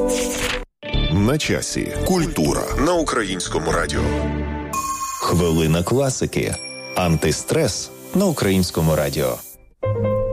На часі. Культура на Українському радіо. Хвилина класики. Антистрес на Українському радіо.